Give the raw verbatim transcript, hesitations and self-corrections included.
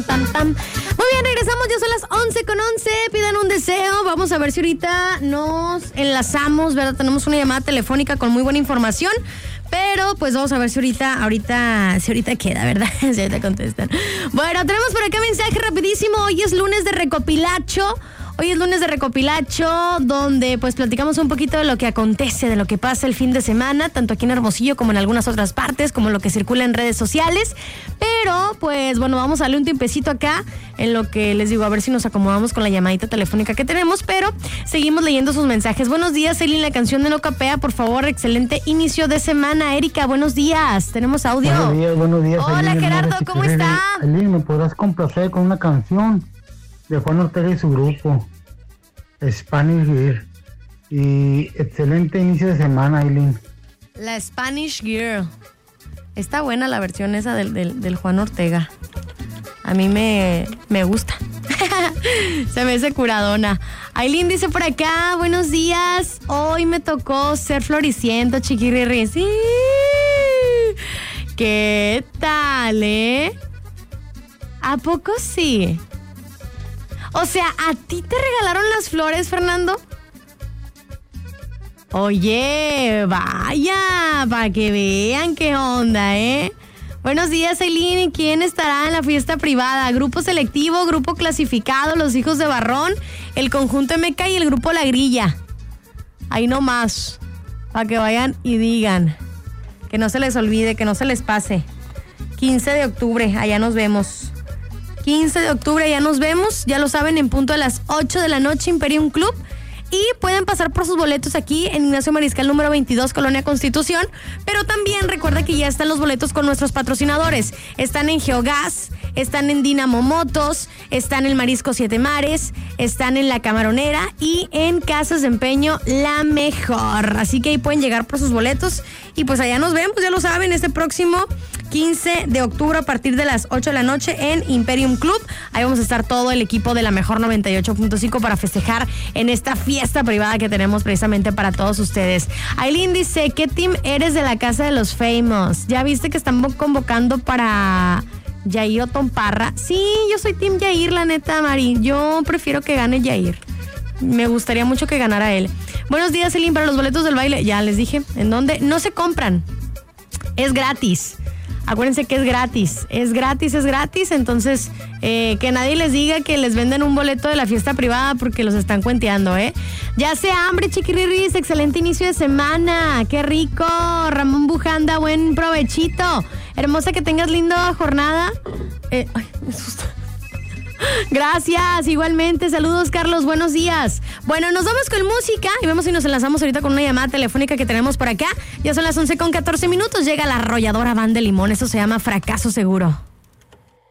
tan, tan, tan. Muy bien, regresamos, ya son las once con once. Pidan un deseo. Vamos a ver si ahorita nos enlazamos, ¿verdad? Tenemos una llamada telefónica con muy buena información. Pero pues vamos a ver si ahorita, ahorita, si ahorita queda, ¿verdad? Si ahorita contestan. Bueno, tenemos por acá mensaje rapidísimo. Hoy es lunes de recopilacho. Hoy es lunes de recopilacho, donde pues platicamos un poquito de lo que acontece, de lo que pasa el fin de semana, tanto aquí en Hermosillo como en algunas otras partes, como lo que circula en redes sociales. Pero pues bueno, vamos a darle un tiempecito acá, en lo que les digo, a ver si nos acomodamos con la llamadita telefónica que tenemos, pero seguimos leyendo sus mensajes. Buenos días, Eileen, la canción de No Capea, por favor, excelente inicio de semana. Erika, buenos días, tenemos audio. Buenos días, buenos días. Hola, Eileen, Gerardo, ¿cómo está? Eileen, ¿me podrás complacer con una canción de Juan Ortega y su grupo, Spanish Girl? Y excelente inicio de semana, Eileen. La Spanish Girl. Está buena la versión esa del, del, del Juan Ortega. A mí me, me gusta. Se me hace curadona. Aileen dice por acá, buenos días. Hoy me tocó ser floriciento, chiquirri. Sí. ¿Qué tal, eh? ¿A poco sí? O sea, ¿a ti te regalaron las flores, Fernando? Oye, vaya, para que vean qué onda, ¿eh? Buenos días, Eileen. ¿Y quién estará en la fiesta privada? Grupo selectivo, grupo clasificado, los hijos de Barrón, el conjunto M K y el grupo La Grilla. Ahí nomás, para que vayan y digan. Que no se les olvide, que no se les pase. quince de octubre, allá nos vemos. quince de octubre, ya nos vemos, ya lo saben, en punto a las ocho de la noche, Imperium Club. Y pueden pasar por sus boletos aquí en Ignacio Mariscal número veintidós, Colonia Constitución. Pero también recuerda que ya están los boletos con nuestros patrocinadores. Están en Geogas, están en Dinamo Motos, están en Marisco Siete Mares, están en La Camaronera y en Casas de Empeño La Mejor. Así que ahí pueden llegar por sus boletos. Y pues allá nos vemos, ya lo saben, este próximo quince de octubre a partir de las ocho de la noche en Imperium Club. Ahí vamos a estar todo el equipo de La Mejor noventa y ocho punto cinco para festejar en esta fiesta privada que tenemos precisamente para todos ustedes. Aileen dice, ¿qué team eres de la Casa de los Famous? ¿Ya viste que están convocando para Yair Otón Parra? Sí, yo soy team Yair, la neta, Mari. Yo prefiero que gane Yair. Me gustaría mucho que ganara él. Buenos días, Aileen, para los boletos del baile. Ya les dije, ¿en dónde? No se compran. Es gratis. Acuérdense que es gratis, es gratis, es gratis, entonces eh, que nadie les diga que les venden un boleto de la fiesta privada porque los están cuenteando, ¿eh? Ya se hambre, chiquirriris, excelente inicio de semana, qué rico, Ramón Bujanda, buen provechito, hermosa, que tengas linda jornada. Eh, ay, me asusta. Gracias, igualmente, saludos Carlos, buenos días. Bueno, nos vamos con música y vemos si nos enlazamos ahorita con una llamada telefónica que tenemos por acá. Ya son las once con catorce minutos, llega la arrolladora Banda de Limón, eso se llama Fracaso Seguro.